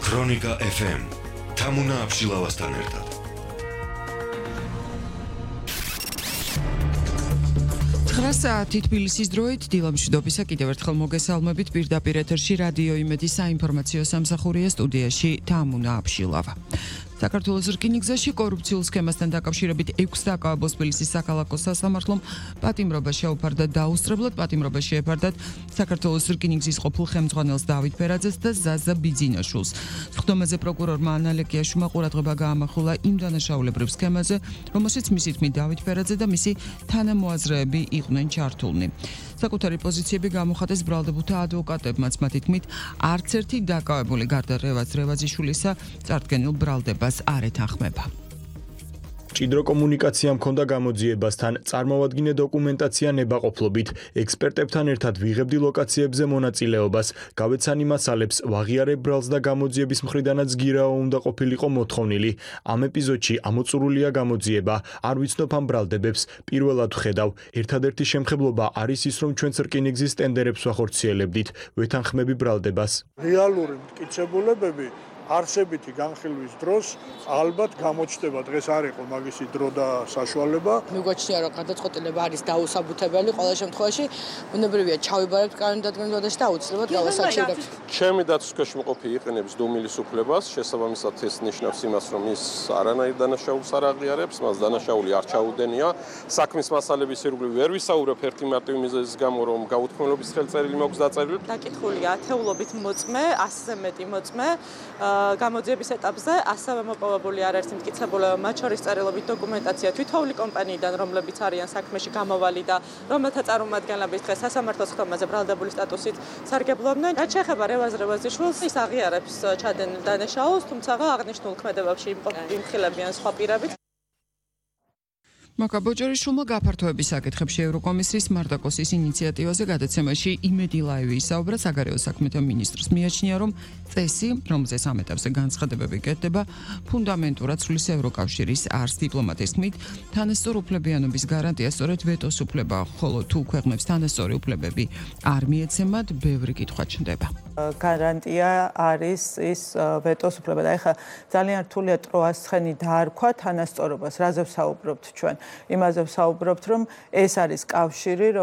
ქრონიკა FM თამუნა აბშილავასთან ერთად. საათი თბილისის დროით დილამშვიდობისა კიდევ ერთხელ მოგესალმებით პირდაპირ ეთერში რადიო იმედის საინფორმაციო სამსახურია სტუდიაში თამუნა აბშილავა. საქართველოს რკინიგზაში კორუფციულ სქემასთან დაკავშირებით 6 დაკავებულს თბილისის საქალაქო სასამართლომ პატიმრობა შეუფარდა დაუსწრებლად. პატიმრობა შეეფარდათ საქართველოს რკინიგზის ყოფილ ხელმძღვანელს დავით ფერაძეს და ზაზა ბიძინაშვილს. სხდომაზე პროკურორმა ანა ლეკიაშვილმა ყურადღება გაამახვილა იმ დანაშაულებრივ სქემაზე, რომელშიც მისი თქმით დავით ფერაძე და მისი თანამოაზრეები იყვნენ ჩართულნი. საკუთარი პოზიციები გამოხატეს ბრალდებულთა ადვოკატებმაც, მათი თქმით, არც ერთი დაკავებული გარდა რევაზ რევაზიშვილისა წარდგენილ ბრალდებას არ ეთანხმება. ჭიდრო კომუნიკაციამ ჰქონდა გამოძიებასთან, წარმოვადგინე დოკუმენტაცია ნებაყოფლობით, ექსპერტებთან ერთად ვიღებდი ლოკაციებზე მონაწილეობას, გავეცანი მასალებს, ვაღიარებ ბრალს და გამოძიების მხრიდანაც გირაო უნდა ყოფილიყო მოთხოვნილი. ამ ეპიზოდში ამოწურულია გამოძიება, არ ვიცნობ ამ ბრალდებებს, პირველად ვხედავ. ერთადერთი შემხებლობა არის ის, რომ ჩვენც რკინიგზის ტენდერებს ვახორციელებდით, ვეთანხმები ბრალდებას. რეალური მტკიცებულებები არსებითი განხილვის დროს ალბათ გამოჩნდება. დღეს არ იყო მაგისი დრო და საშუალება. მიგოჩნია, რომ გადაწყვეტილება არის დაუსაბუთებელი ყოველ შემთხვევაში. ბუნებრივია ჩავიბარებთ კანონდადგენლობაში და აუცილებლად გავასაჩივრებთ. ჩემი დაცვის ქვეშ მყოფი იყენებს დუმილის უფლებას, შესაბამისად ეს ნიშნავს იმას, რომ ის არანაირ დანაშაულს არ აღიარებს, მას დანაშაული არ ჩაუდენია. საქმის მასალების ირგვლივ ვერ ვისაუბრებ ერთი მარტივი მიზეზის გამო, რომ გაუთქმელობის ხელწერილი მაქვს დაწერილი. დაკითხულია ათეულობით მოწმე, 100-ზე მეტი მოწმე. გამოძიების ეტაპზე ასევე მოპოვებული არაერთი მტკიცებულება, მათ შორის წერილობით დოკუმენტაცია თითოეული კომპანიიდან, რომლებიც არიან საქმეში გამოვალი და რომელთა წარმომადგენლების დღეს სასამართლოს ხდომაზე ბრალდებული სტატუსით სარგებლობდნენ. რაც შეეხება რევაზ რევაზიშვილს, ის აღიარებს ჩადენილ დანაშაულს, თუმცა აღნიშნულ ქმედებებში იმხილებიან სხვა პირებით. მაკა ბოჭორიშვილმა გაფართოების საკითხებში ევროკომისიის მარტაკოსის ინიციატივაზე გადაცემაში იმედი ლაივი ისაუბრა. საგარეო საქმეთა მინისტრს მიაჩნია, რომ წესი, რომელზეც ამ ეტაპზე განცხადებები კეთდება, ფუნდამენტურად ცვლის ევროკავშირის არს. დიპლომატის თქმით, თანასწორ უფლებიანობის გარანტია სწორედ ვეტოს უფლებაა, ხოლო თუ ქვეყნებს თანასწორი უფლებები არ მიეცემათ, ბევრი კითხვა ჩნდება. გარანტია არის ის ვეტოს უფლება. და ეხლა ძალიან რთულია ტროას ცხენი დაარქვა თანასწორობას, რაზე ვსაუბრობთ ჩვენ? იმაზე ვსაუბრობთ, რომ ეს არის კავშირი,